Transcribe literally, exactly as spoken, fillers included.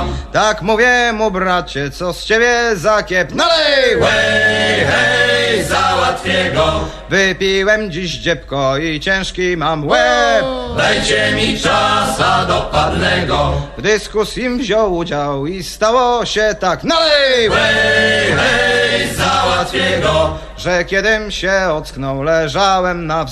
mam. Tak mówię mu, bracie, co z ciebie za kiep. Nalej! Hej, hej, załatwię go. Wypiłem dziś dziebko i ciężki mam łeb. Dajcie mi czasa dopadnego. W dyskusji wziął udział i stało się tak. Nalej! Hej, hej, załatwię go. Że kiedym się ocknął, leżałem na